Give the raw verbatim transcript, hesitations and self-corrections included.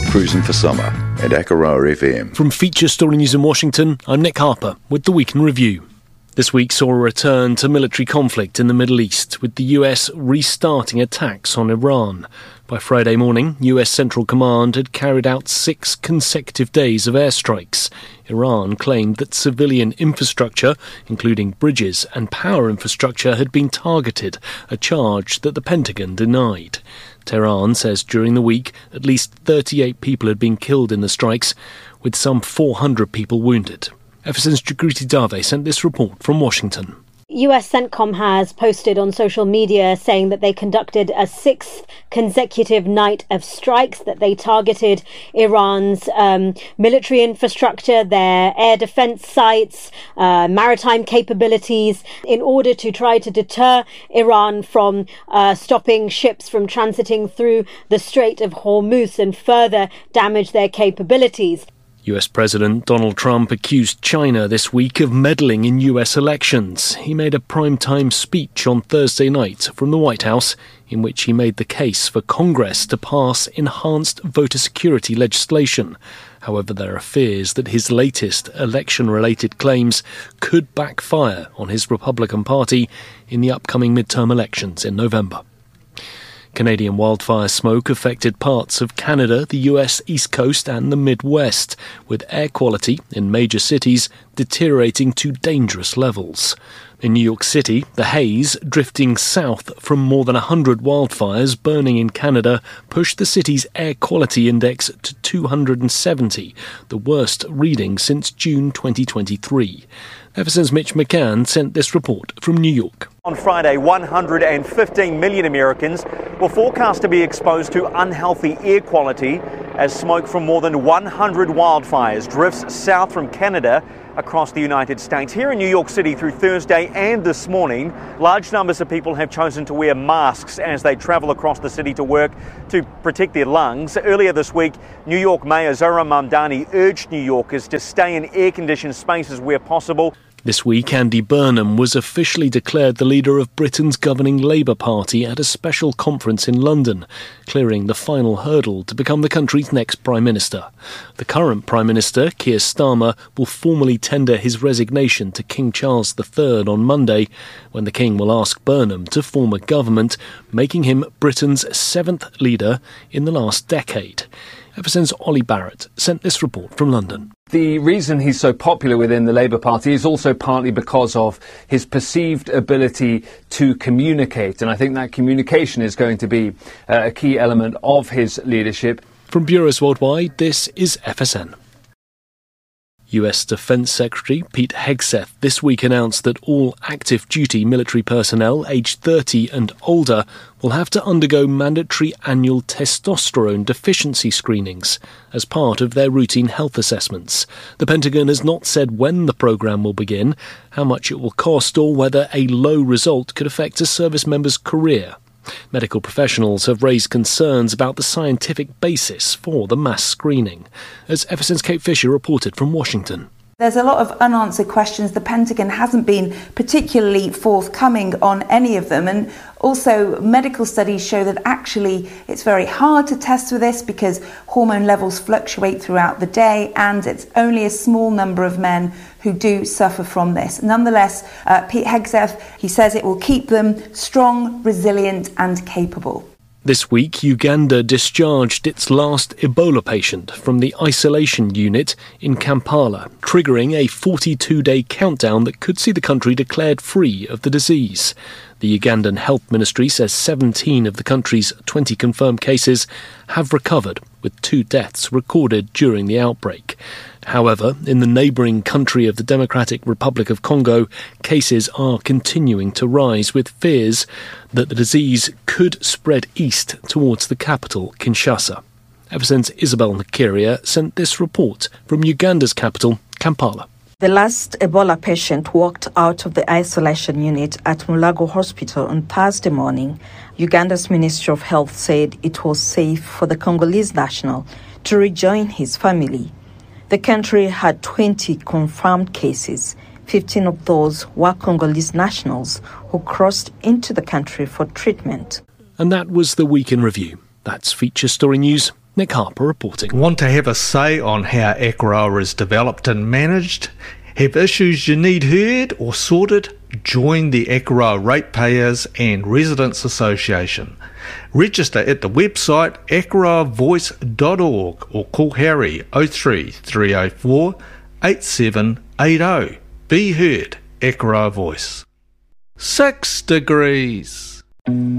you're cruising for summer at Akaroa F M. From Feature Story News in Washington, I'm Nick Harper with the Week in Review. This week saw a return to military conflict in the Middle East, with the U S restarting attacks on Iran. By Friday morning, U S Central Command had carried out six consecutive days of airstrikes. Iran claimed that civilian infrastructure, including bridges and power infrastructure, had been targeted, a charge that the Pentagon denied. Tehran says during the week at least thirty-eight people had been killed in the strikes, with some four hundred people wounded. F S N's Jagriti Dave sent this report from Washington. U S CENTCOM has posted on social media saying that they conducted a sixth consecutive night of strikes, that they targeted Iran's um, military infrastructure, their air defense sites, uh, maritime capabilities, in order to try to deter Iran from uh, stopping ships from transiting through the Strait of Hormuz and further damage their capabilities. U S President Donald Trump accused China this week of meddling in U S elections. He made a prime-time speech on Thursday night from the White House in which he made the case for Congress to pass enhanced voter security legislation. However, there are fears that his latest election-related claims could backfire on his Republican Party in the upcoming midterm elections in November. Canadian wildfire smoke affected parts of Canada, the U S East Coast and the Midwest, with air quality in major cities deteriorating to dangerous levels. In New York City, the haze, drifting south from more than one hundred wildfires burning in Canada, pushed the city's air quality index to two hundred seventy, the worst reading since June twenty twenty-three. F S N's Mitch McCann sent this report from New York. On Friday, one hundred fifteen million Americans were forecast to be exposed to unhealthy air quality as smoke from more than one hundred wildfires drifts south from Canada across the United States. Here in New York City through Thursday and this morning, large numbers of people have chosen to wear masks as they travel across the city to work to protect their lungs. Earlier this week, New York Mayor Zohran Mamdani urged New Yorkers to stay in air-conditioned spaces where possible. This week, Andy Burnham was officially declared the leader of Britain's governing Labour Party at a special conference in London, clearing the final hurdle to become the country's next Prime Minister. The current Prime Minister, Keir Starmer, will formally tender his resignation to King Charles the Third on Monday, when the King will ask Burnham to form a government, making him Britain's seventh leader in the last decade. F S N's Ollie Barrett sent this report from London. The reason he's so popular within the Labour Party is also partly because of his perceived ability to communicate, and I think that communication is going to be uh, a key element of his leadership. From Bureaus Worldwide, this is F S N. U S Defense Secretary Pete Hegseth this week announced that all active duty military personnel aged thirty and older will have to undergo mandatory annual testosterone deficiency screenings as part of their routine health assessments. The Pentagon has not said when the programme will begin, how much it will cost, or whether a low result could affect a service member's career. Medical professionals have raised concerns about the scientific basis for the mass screening, as F S N's Kate Fisher reported from Washington. There's a lot of unanswered questions. The Pentagon hasn't been particularly forthcoming on any of them. And also, medical studies show that actually it's very hard to test for this because hormone levels fluctuate throughout the day, and it's only a small number of men who do suffer from this. Nonetheless, uh, Pete Hegseth, he says it will keep them strong, resilient and capable. This week, Uganda discharged its last Ebola patient from the isolation unit in Kampala, triggering a forty-two day countdown that could see the country declared free of the disease. The Ugandan Health Ministry says seventeen of the country's twenty confirmed cases have recovered, with two deaths recorded during the outbreak. However, in the neighbouring country of the Democratic Republic of Congo, cases are continuing to rise, with fears that the disease could spread east towards the capital, Kinshasa. F S N's Isabel Nkiria sent this report from Uganda's capital, Kampala. The last Ebola patient walked out of the isolation unit at Mulago Hospital on Thursday morning. Uganda's Ministry of Health said it was safe for the Congolese national to rejoin his family. The country had twenty confirmed cases. fifteen of those were Congolese nationals who crossed into the country for treatment. And that was the Week in Review. That's Feature Story News. Nick Harper reporting. Want to have a say on how Akaroa is developed and managed? Have issues you need heard or sorted? Join the Akaroa Ratepayers and Residents Association. Register at the website akaroa voice dot org or call Harry oh three three oh four eight seven eight oh. Be heard, Akaroa Voice. Six degrees.